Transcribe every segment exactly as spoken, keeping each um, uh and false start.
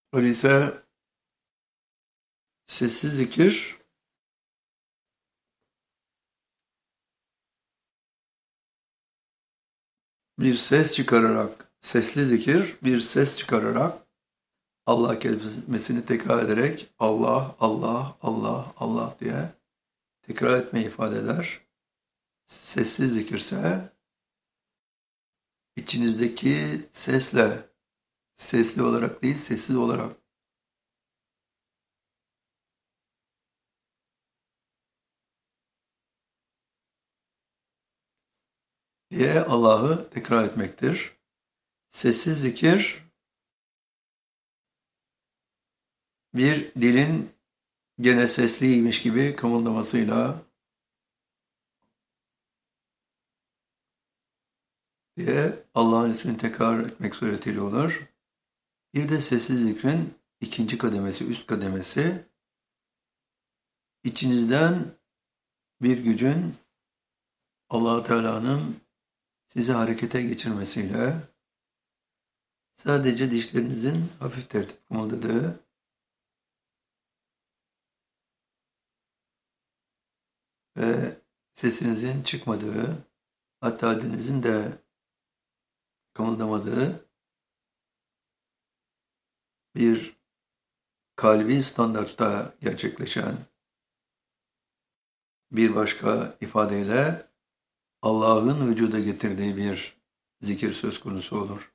Öyleyse sessiz zikir bir ses çıkararak, sesli zikir bir ses çıkararak Allah kelimesini tekrar ederek Allah, Allah, Allah, Allah diye tekrar etmeyi ifade eder. Sessiz zikirse içinizdeki sesle, sesli olarak değil, sessiz olarak diye Allah'ı tekrar etmektir. Sessiz zikir bir dilin gene sesliymiş gibi kımıldamasıyla diye Allah'ın ismini tekrar etmek suretiyle olur. Bir de sessiz zikrin ikinci kademesi, üst kademesi, içinizden bir gücün Allah-u Teala'nın sizi harekete geçirmesiyle sadece dişlerinizin hafif tertip kımıldadığı ve sesinizin çıkmadığı, hatta dilinizin de kımıldamadığı bir kalbi standartta gerçekleşen bir başka ifadeyle Allah'ın vücuda getirdiği bir zikir söz konusu olur.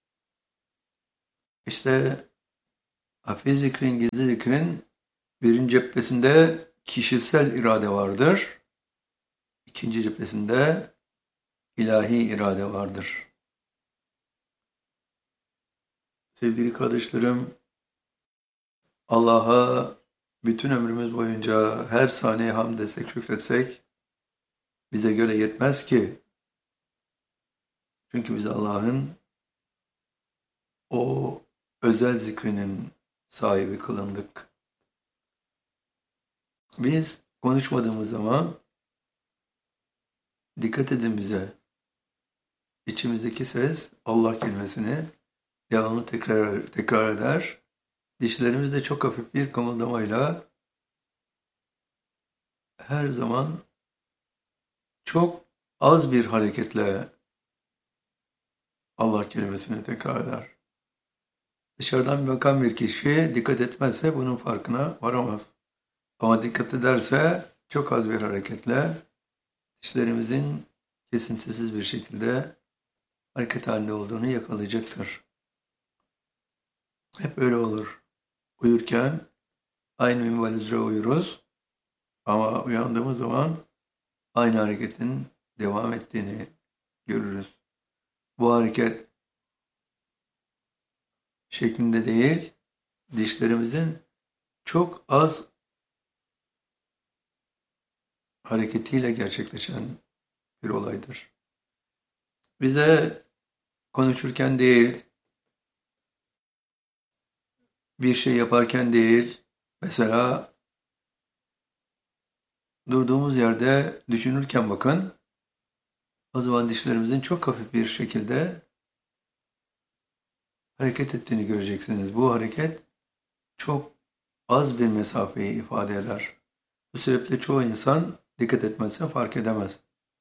İşte hafif zikrin, gizli zikrin birinci cephesinde kişisel irade vardır. İkinci cephesinde ilahi irade vardır. Sevgili kardeşlerim, Allah'a bütün ömrümüz boyunca her saniye hamd etsek, şükretsek bize göre yetmez ki. Çünkü biz Allah'ın o özel zikrinin sahibi kılındık. Biz konuşmadığımız zaman dikkat edin bize. İçimizdeki ses Allah kelimesini devamlı tekrar, tekrar eder. Dişlerimizde çok hafif bir kımıldamayla her zaman çok az bir hareketle Allah kelimesini tekrar eder. Dışarıdan bakan bir kişi dikkat etmezse bunun farkına varamaz. Ama dikkat ederse çok az bir hareketle dişlerimizin kesintisiz bir şekilde hareket halinde olduğunu yakalayacaktır. Hep öyle olur. Uyurken aynı minval üzere uyuruz ama uyandığımız zaman aynı hareketin devam ettiğini görürüz. Bu hareket şeklinde değil, dişlerimizin çok az hareketiyle gerçekleşen bir olaydır. Bize konuşurken değil, bir şey yaparken değil, mesela durduğumuz yerde düşünürken bakın, o zaman dişlerimizin çok hafif bir şekilde hareket ettiğini göreceksiniz. Bu hareket çok az bir mesafeyi ifade eder. Bu sebeple çoğu insan dikkat etmezse fark edemez.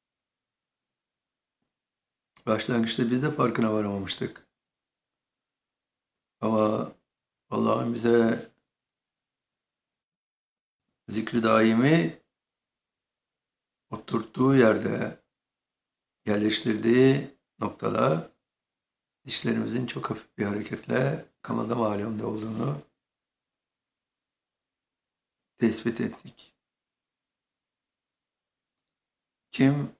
Başlangıçta biz de farkına varamamıştık. Ama Allah'ın bize zikri daimi oturttuğu yerde yerleştirdiği noktada dişlerimizin çok hafif bir hareketle kımıldama halinde olduğunu tespit ettik. Kim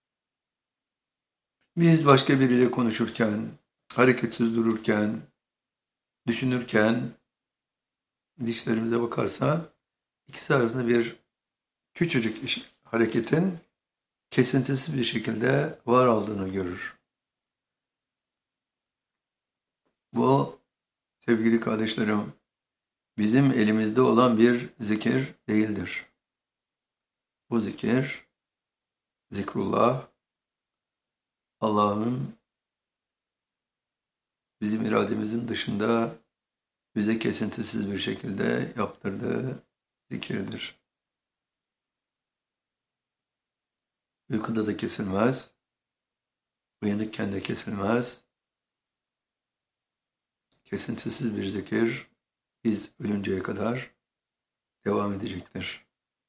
biz başka biriyle konuşurken, hareketsiz dururken, düşünürken dişlerimize bakarsa ikisi arasında bir küçücük iş- hareketin kesintisiz bir şekilde var olduğunu görür. Bu sevgili kardeşlerim bizim elimizde olan bir zikir değildir. Bu zikir, zikrullah, Allah'ın bizim irademizin dışında bize kesintisiz bir şekilde yaptırdığı zikirdir. Uykuda da kesilmez, uyanıkken de kesilmez. Kesintisiz bir zikir biz ölünceye kadar devam edecektir.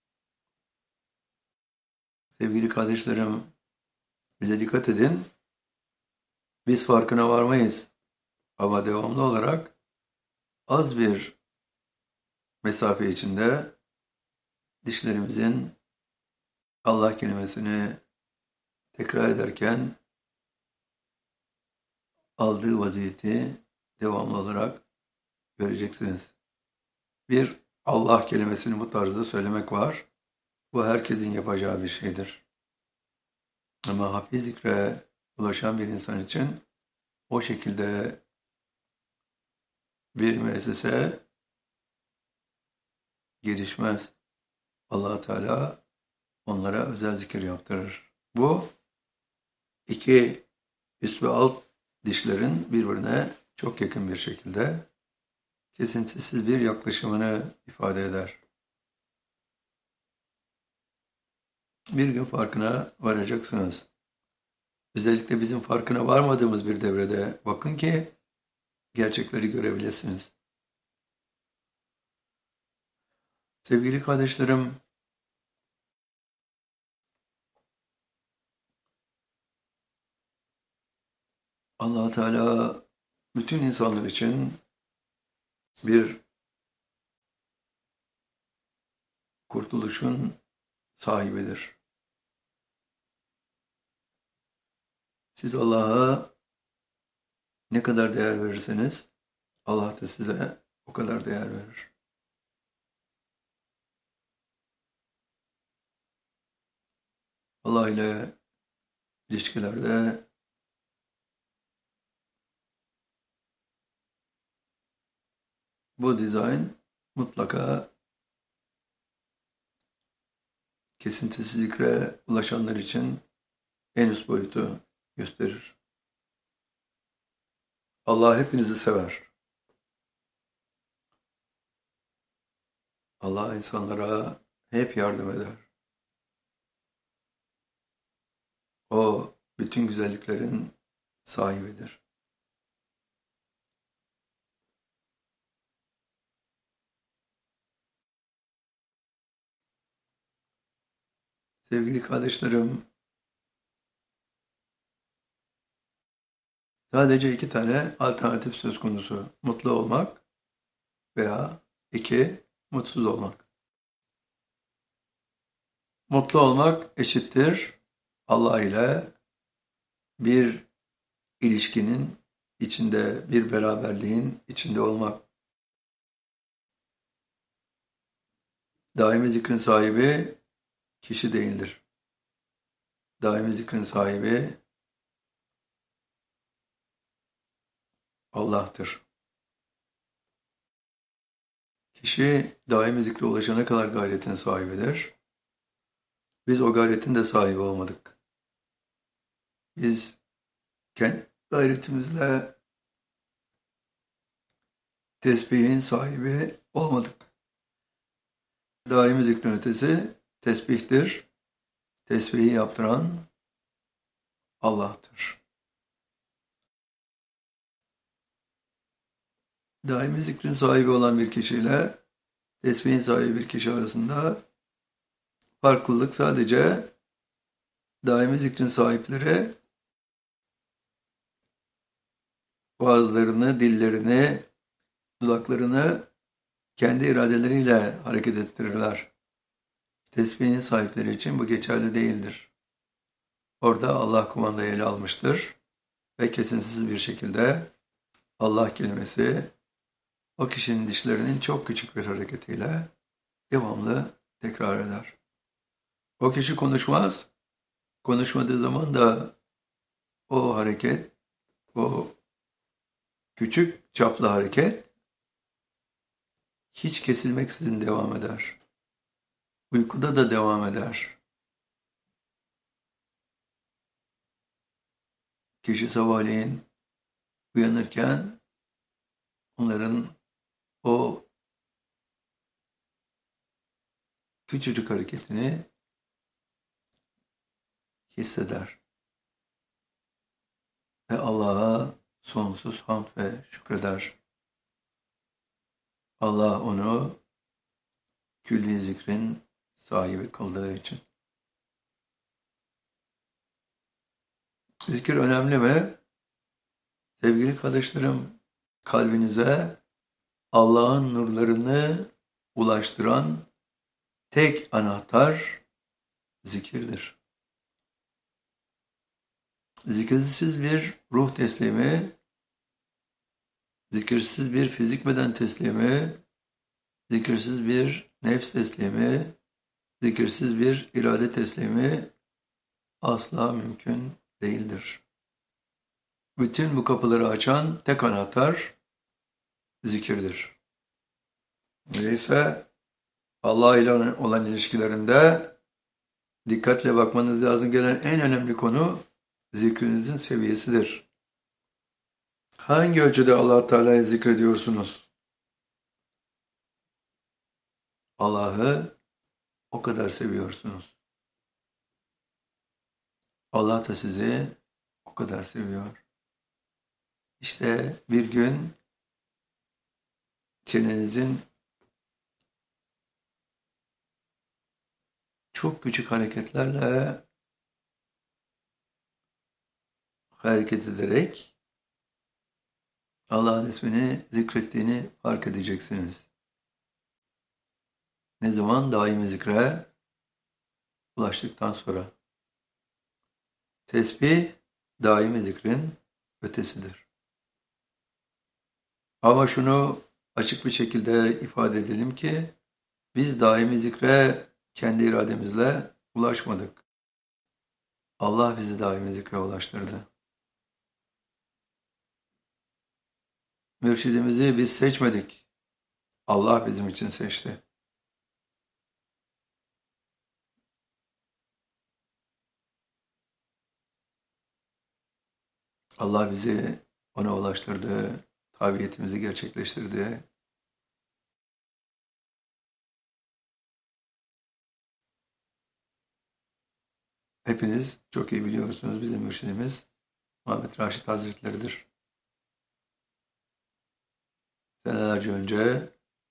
Sevgili kardeşlerim, bize dikkat edin. Biz farkına varmayız. Ama devamlı olarak az bir mesafe içinde dişlerimizin Allah kelimesini tekrar ederken aldığı vaziyeti devamlı olarak göreceksiniz. Bir Allah kelimesini bu tarzda söylemek var. Bu herkesin yapacağı bir şeydir. Ama hafif zikre ulaşan bir insan için o şekilde bir müessese gelişmez. Allah Teala onlara özel zikir yaptırır. Bu iki üst ve alt dişlerin birbirine çok yakın bir şekilde kesintisiz bir yaklaşımını ifade eder. Bir gün farkına varacaksınız. Özellikle bizim farkına varmadığımız bir devrede bakın ki gerçekleri görebilirsiniz. Sevgili kardeşlerim, Allah Teala bütün insanlar için bir kurtuluşun sahibidir. Siz Allah'a ne kadar değer verirseniz Allah da size o kadar değer verir. Allah ile ilişkilerde bu dizayn mutlaka kesintisiz zikre ulaşanlar için en üst boyutu gösterir. Allah hepinizi sever. Allah insanlara hep yardım eder. O bütün güzelliklerin sahibidir. Sevgili kardeşlerim, sadece iki tane alternatif söz konusu. Mutlu olmak veya iki, mutsuz olmak. Mutlu olmak eşittir Allah ile bir ilişkinin içinde, bir beraberliğin içinde olmak. Daimi zikrin sahibi kişi değildir. Daimi zikrin sahibi Allah'tır. Kişi daimi zikre ulaşana kadar gayretin sahibidir. Biz o gayretin de sahibi olmadık. Biz kendi gayretimizle tesbihin sahibi olmadık. Daimi zikrin ötesi tesbihtir. Tesbihi yaptıran Allah'tır. Daimi zikrin sahibi olan bir kişiyle tesbihin sahibi bir kişi arasında farklılık sadece daimi zikrin sahipleri boğazlarını, dillerini, dudaklarını kendi iradeleriyle hareket ettirirler. Tesbihin sahipleri için bu geçerli değildir. Orada Allah kumandayı ele almıştır ve kesintisiz bir şekilde Allah kelimesi o kişinin dişlerinin çok küçük bir hareketiyle devamlı tekrar eder. O kişi konuşmaz. Konuşmadığı zaman da o hareket, o küçük çaplı hareket hiç kesilmeksizin devam eder. Uykuda da devam eder. Kişi sabahleyin uyanırken onların o küçücük hareketini hisseder ve Allah'a sonsuz hamd ve şükreder. Allah onu külli zikrin sahibi kıldığı için. Zikir önemli mi? Sevgili kardeşlerim, kalbinize Allah'ın nurlarını ulaştıran tek anahtar zikirdir. Zikirsiz bir ruh teslimi, zikirsiz bir fizik beden teslimi, zikirsiz bir nefs teslimi, zikirsiz bir irade teslimi asla mümkün değildir. Bütün bu kapıları açan tek anahtar zikirdir. Öyleyse Allah ile olan ilişkilerinde dikkatle bakmanız lazım gelen en önemli konu zikrinizin seviyesidir. Hangi ölçüde Allah Teala'yı zikrediyorsunuz? Allah'ı o kadar seviyorsunuz. Allah da sizi o kadar seviyor. İşte bir gün çenenizin çok küçük hareketlerle hareket ederek Allah'ın ismini zikrettiğini fark edeceksiniz. Ne zaman? Daimi zikre ulaştıktan sonra. Tesbih daimi zikrin ötesidir. Ama şunu açık bir şekilde ifade edelim ki biz daimi zikre kendi irademizle ulaşmadık. Allah bizi daimi zikre ulaştırdı. Mürşidimizi biz seçmedik. Allah bizim için seçti. Allah bizi ona ulaştırdı, tabiyetimizi gerçekleştirdi. Hepiniz çok iyi biliyorsunuz bizim mürşidimiz Muhammed Raşid Hazretleri'dir. Senelerce önce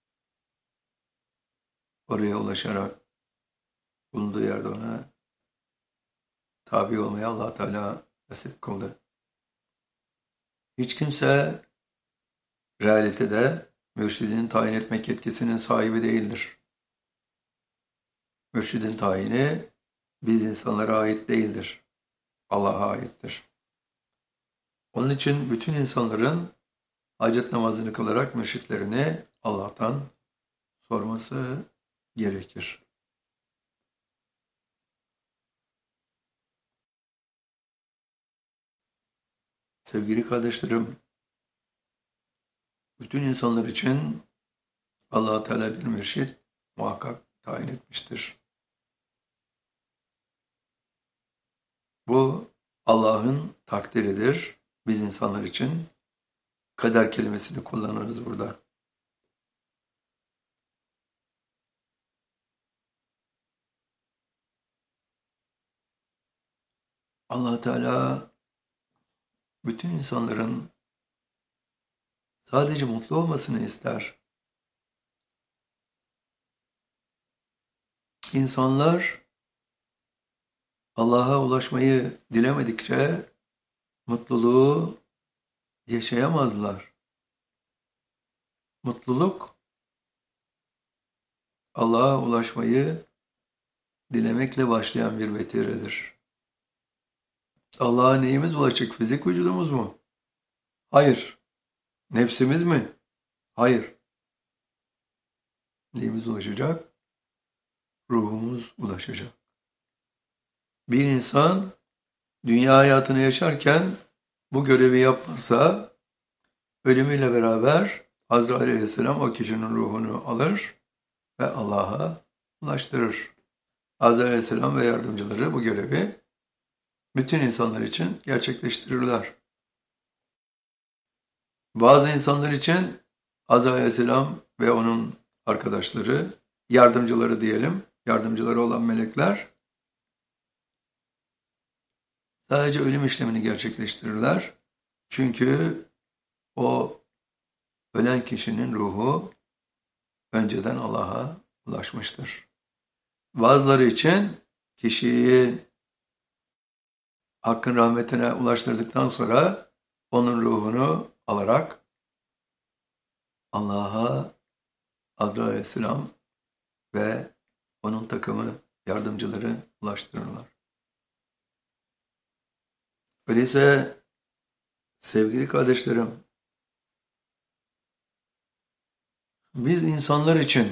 oraya ulaşarak bulunduğu yerde ona tabi olmayı Allah Teala nasip kıldı. Hiç kimse realitede mürşidini tayin etmek yetkisinin sahibi değildir. Mürşidin tayini biz insanlara ait değildir. Allah'a aittir. Onun için bütün insanların hacet namazını kılarak mürşitlerini Allah'tan sorması gerekir. Sevgili kardeşlerim, bütün insanlar için Allah Teala bir mürşit muhakkak tayin etmiştir. Bu Allah'ın takdiridir. Biz insanlar için kader kelimesini kullanırız burada. Allah Teala bütün insanların sadece mutlu olmasını ister. İnsanlar Allah'a ulaşmayı dilemedikçe mutluluğu yaşayamazlar. Mutluluk Allah'a ulaşmayı dilemekle başlayan bir vetiredir. Allah'a neyimiz ulaşacak? Fizik vücudumuz mu? Hayır. Nefsimiz mi? Hayır. Neyimiz ulaşacak? Ruhumuz ulaşacak. Bir insan dünya hayatını yaşarken bu görevi yapmazsa ölümüyle beraber Hazreti Aleyhisselam o kişinin ruhunu alır ve Allah'a ulaştırır. Hazreti Aleyhisselam ve yardımcıları bu görevi bütün insanlar için gerçekleştirirler. Bazı insanlar için Azrail Aleyhisselam ve onun arkadaşları, yardımcıları diyelim, yardımcıları olan melekler sadece ölüm işlemini gerçekleştirirler. Çünkü o ölen kişinin ruhu önceden Allah'a ulaşmıştır. Bazıları için kişiyi Hakk'ın rahmetine ulaştırdıktan sonra onun ruhunu alarak Allah'a Azrail Aleyhisselam ve onun takımı yardımcıları ulaştırırlar. Öyleyse sevgili kardeşlerim, biz insanlar için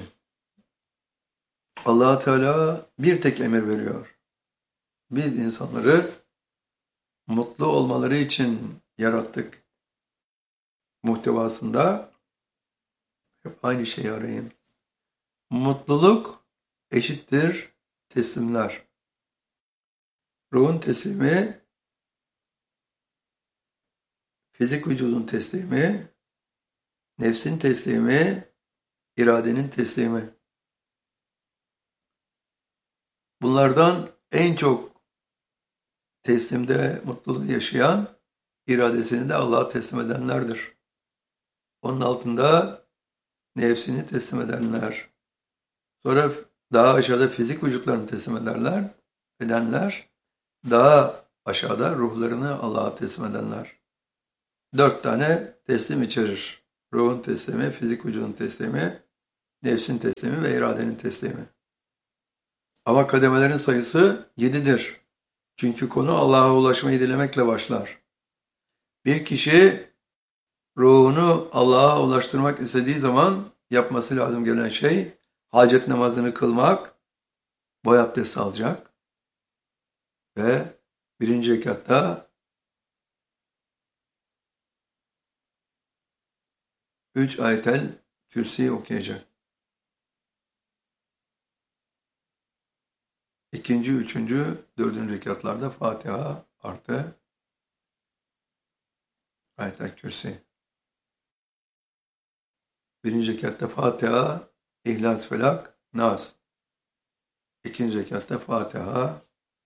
Allah Teala bir tek emir veriyor. Biz insanları mutlu olmaları için yarattık. Muhtevasında hep aynı şeyi arayın. Mutluluk eşittir teslimler. Ruhun teslimi, fizik vücudun teslimi, nefsin teslimi, iradenin teslimi. Bunlardan en çok teslimde mutluluğu yaşayan, iradesini de Allah'a teslim edenlerdir. Onun altında nefsini teslim edenler. Sonra daha aşağıda fizik vücutlarını teslim ederler, edenler. Daha aşağıda ruhlarını Allah'a teslim edenler. Dört tane teslim içerir. Ruhun teslimi, fizik vücudun teslimi, nefsin teslimi ve iradenin teslimi. Ama kademelerin sayısı yedidir. Çünkü konu Allah'a ulaşmayı dilemekle başlar. Bir kişi ruhunu Allah'a ulaştırmak istediği zaman yapması lazım gelen şey hacet namazını kılmak, boy abdesti alacak ve birinci rekatta üç ayetel kürsi okuyacak. İkinci, üçüncü, dördüncü rekatlarda Fatiha artı ayetel kürsi. Birinci rekatta Fatiha, İhlas, Felak, Nas. İkinci rekatta Fatiha,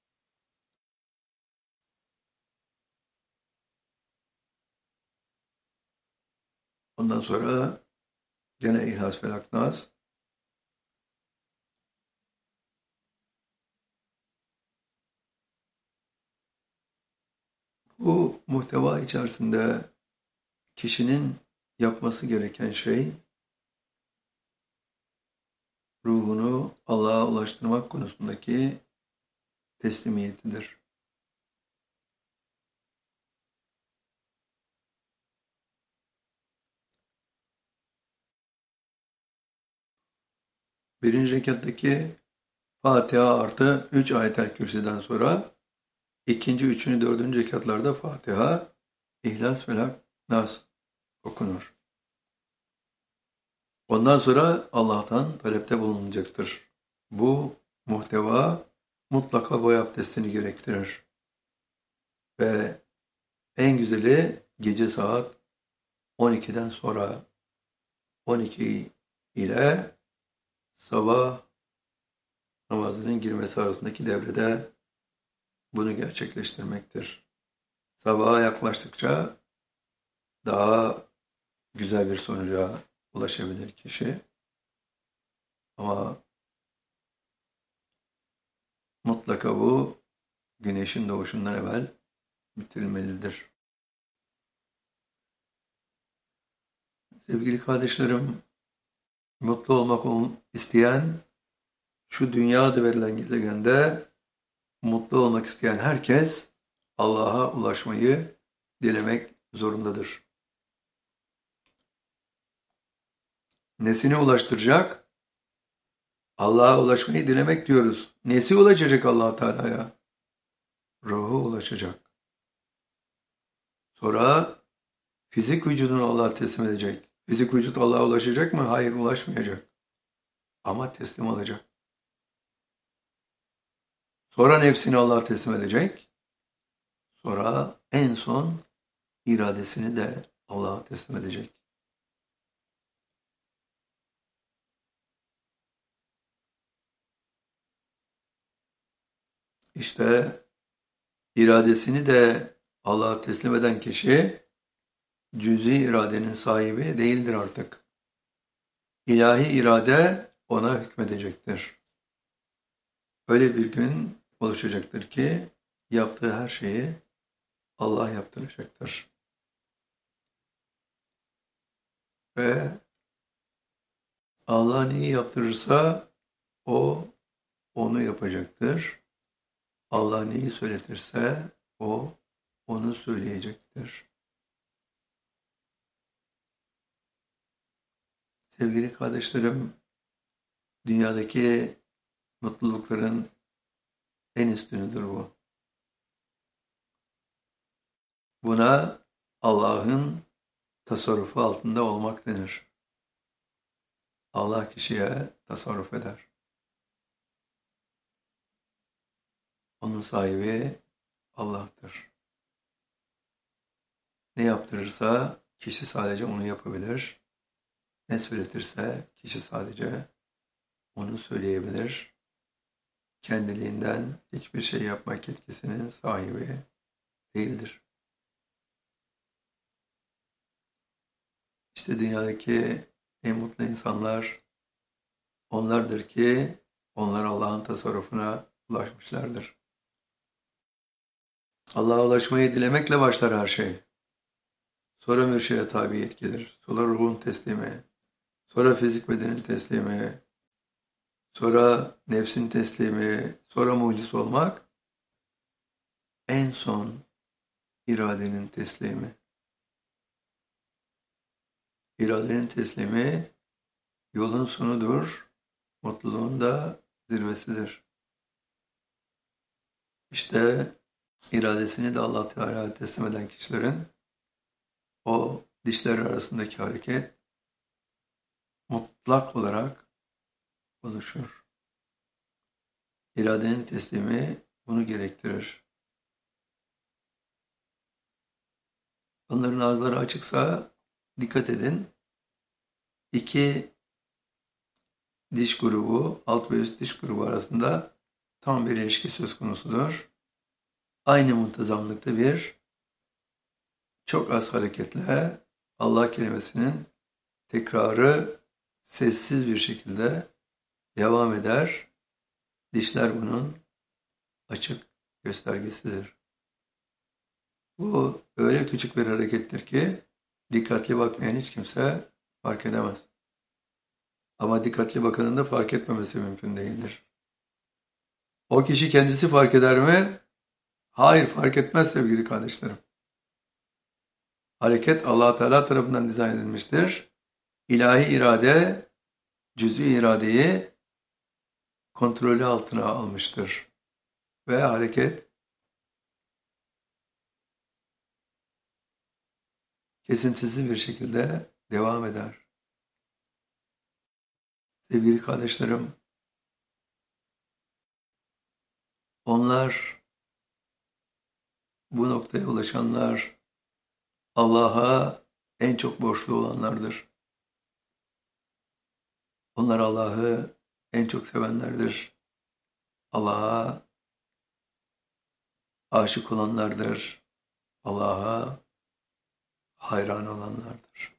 ondan sonra gene İhlas, Felak, Nas. Bu muhteva içerisinde kişinin yapması gereken şey ruhunu Allah'a ulaştırmak konusundaki teslimiyetidir. Birinci rekattaki Fatiha artı üç ayetel kürsüden sonra ikinci, üçüncü, dördüncü rekatlarda Fatiha, İhlas, Felak, Nas okunur. Ondan sonra Allah'tan talepte bulunacaktır. Bu muhteva mutlaka boy abdestini gerektirir. Ve en güzeli gece saat on ikiden sonra on iki ile sabah namazının girmesi arasındaki devrede bunu gerçekleştirmektir. Sabaha yaklaştıkça daha güzel bir sonuca ulaşabilir kişi. Ama mutlaka bu güneşin doğuşundan evvel bitirilmelidir. Sevgili kardeşlerim, mutlu olmak isteyen, şu dünya adı verilen gezegende mutlu olmak isteyen herkes Allah'a ulaşmayı dilemek zorundadır. Nesine ulaştıracak? Allah'a ulaşmayı dilemek diyoruz. Nesi ulaşacak Allah Teala'ya? Ruhu ulaşacak. Sonra fizik vücudunu Allah'a teslim edecek. Fizik vücut Allah'a ulaşacak mı? Hayır, ulaşmayacak. Ama teslim olacak. Sonra nefsini Allah'a teslim edecek. Sonra en son iradesini de Allah'a teslim edecek. İşte iradesini de Allah'a teslim eden kişi cüz'i iradenin sahibi değildir artık. İlahi irade ona hükmedecektir. Öyle bir gün oluşacaktır ki yaptığı her şeyi Allah yaptıracaktır. Ve Allah neyi yaptırırsa o onu yapacaktır. Allah neyi söyletirse o onu söyleyecektir. Sevgili kardeşlerim, dünyadaki mutlulukların en üstünüdür bu. Buna Allah'ın tasarrufu altında olmak denir. Allah kişiye tasarruf eder. Onun sahibi Allah'tır. Ne yaptırırsa kişi sadece onu yapabilir. Ne söyletirse kişi sadece onu söyleyebilir. Kendiliğinden hiçbir şey yapmak yetkisinin sahibi değildir. İşte dünyadaki en mutlu insanlar onlardır ki onlar Allah'ın tasarrufuna ulaşmışlardır. Allah'a ulaşmayı dilemekle başlar her şey. Sonra mürşide tabiyet gelir. Sonra ruhun teslimi. Sonra fizik bedenin teslimi. Sonra nefsin teslimi. Sonra muciz olmak. En son iradenin teslimi. İradenin teslimi yolun sonudur. Mutluluğun da zirvesidir. İşte iradesini de Allah Teala'ya teslim eden kişilerin o dişler arasındaki hareket mutlak olarak oluşur. İradenin teslimi bunu gerektirir. Onların ağızları açıksa dikkat edin. İki diş grubu, alt ve üst diş grubu arasında tam bir ilişki söz konusudur. Aynı muntazamlıkta bir çok az hareketle Allah kelimesinin tekrarı sessiz bir şekilde devam eder. Dişler bunun açık göstergesidir. Bu öyle küçük bir harekettir ki dikkatli bakmayan hiç kimse fark edemez. Ama dikkatli bakanın da fark etmemesi mümkün değildir. O kişi kendisi fark eder mi? Hayır, fark etmez sevgili kardeşlerim. Hareket Allah Teala tarafından dizayn edilmiştir. İlahi irade, cüz'i iradeyi kontrolü altına almıştır. Ve hareket kesintisiz bir şekilde devam eder. Sevgili kardeşlerim, onlar, bu noktaya ulaşanlar Allah'a en çok borçlu olanlardır. Onlar Allah'ı en çok sevenlerdir. Allah'a aşık olanlardır. Allah'a hayran olanlardır.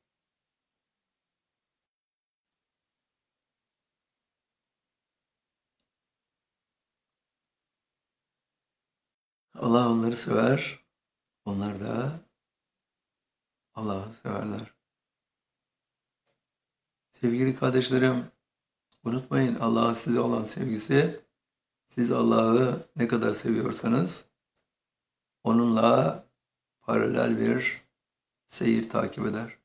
Allah onları sever, onlar da Allah'ı severler. Sevgili kardeşlerim, unutmayın Allah'ın size olan sevgisi, siz Allah'ı ne kadar seviyorsanız, onunla paralel bir seyir takip eder.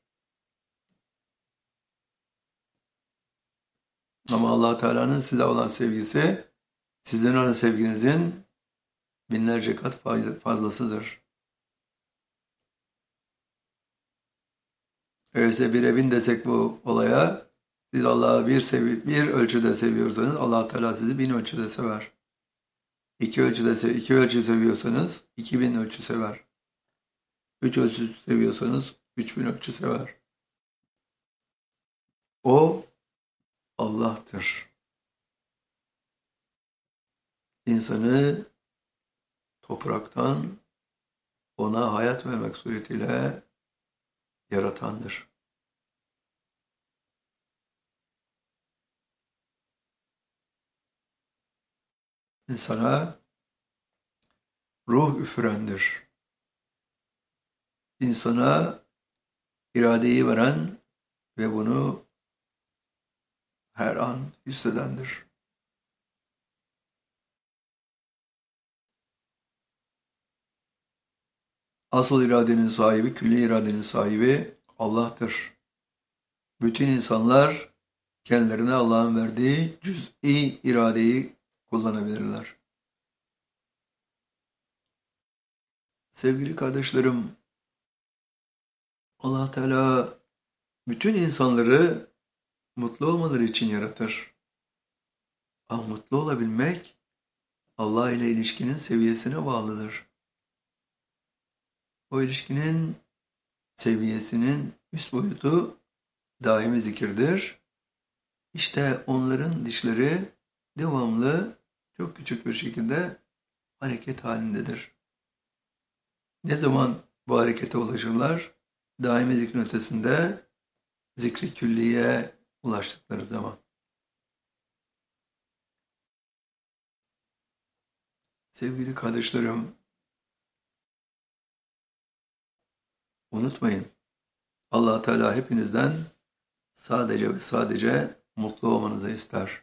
Ama Allah Teala'nın size olan sevgisi, sizin olan sevginizin binlerce kat fazlasıdır. Öyleyse bire bin desek bu olaya, siz Allah'ı bir, sevi bir ölçüde seviyorsanız Allah Teala sizi bin ölçüde sever. İki ölçüde se iki ölçü seviyorsanız iki bin ölçü sever. Üç ölçü seviyorsanız üç bin ölçü sever. O Allah'tır. İnsanı topraktan ona hayat vermek suretiyle yaratandır. İnsana ruh üfürendir. İnsana iradeyi veren ve bunu her an hissedendir. Asıl iradenin sahibi, külli iradenin sahibi Allah'tır. Bütün insanlar kendilerine Allah'ın verdiği cüz'i iradeyi kullanabilirler. Sevgili kardeşlerim, Allah Teala bütün insanları mutlu olmaları için yaratır. Ama mutlu olabilmek Allah ile ilişkinin seviyesine bağlıdır. O ilişkinin seviyesinin üst boyutu daimi zikirdir. İşte onların dişleri devamlı çok küçük bir şekilde hareket halindedir. Ne zaman bu harekete ulaşırlar? Daimi zikrin ötesinde zikri külliye ulaştıkları zaman. Sevgili kardeşlerim, unutmayın, Allah Teala hepinizden sadece ve sadece mutlu olmanızı ister.